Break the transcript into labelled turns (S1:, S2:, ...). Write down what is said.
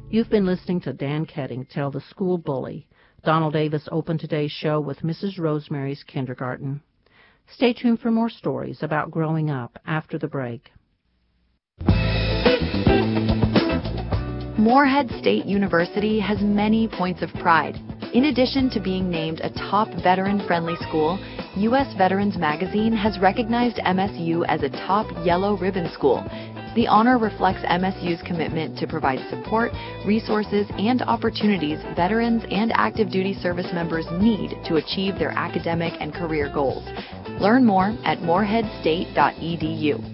S1: You've been listening to Dan Ketting tell the school bully. Donald Davis opened today's show with Mrs. Rosemary's Kindergarten. Stay tuned for more stories about growing up after the break.
S2: Morehead State University has many points of pride. In addition to being named a top veteran-friendly school, U.S. Veterans Magazine has recognized MSU as a top yellow ribbon school. The honor reflects MSU's commitment to provide support, resources, and opportunities veterans and active duty service members need to achieve their academic and career goals. Learn more at moreheadstate.edu.